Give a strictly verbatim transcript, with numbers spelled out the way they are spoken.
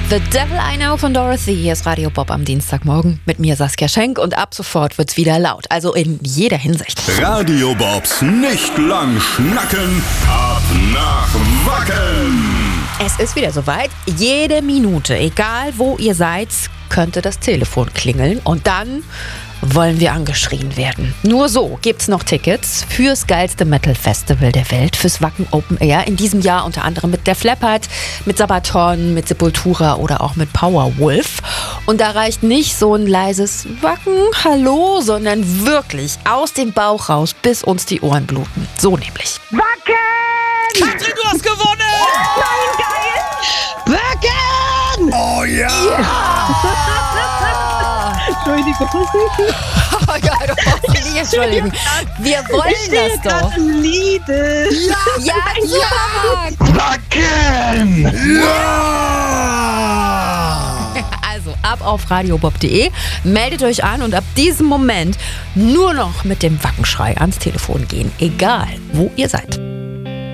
The Devil I Know von Dorothy. Hier ist Radio Bob am Dienstagmorgen mit mir Saskia Schenk und ab sofort wird's wieder laut. Also in jeder Hinsicht. Radio Bobs nicht lang schnacken, ab nach Wacken. Es ist wieder soweit. Jede Minute, egal wo ihr seid, könnte das Telefon klingeln und dann wollen wir angeschrien werden. Nur so gibt's noch Tickets fürs geilste Metal-Festival der Welt, fürs Wacken Open Air. In diesem Jahr unter anderem mit Def Leppard, mit Sabaton, mit Sepultura oder auch mit Powerwolf. Und da reicht nicht so ein leises Wacken, Hallo, sondern wirklich aus dem Bauch raus, bis uns die Ohren bluten. So nämlich. Wacken! Katrin, du hast gewonnen! Nein, geil! Wacken! Oh ja! Entschuldigung. Oh ja, du brauchst dich nicht entschuldigen. Wir wollen Ich stehe das doch. gerade im Liede. Ja, ja. Wacken! Ja! Also ab auf radiobob punkt de, meldet euch an und ab diesem Moment nur noch mit dem Wackenschrei ans Telefon gehen, egal wo ihr seid.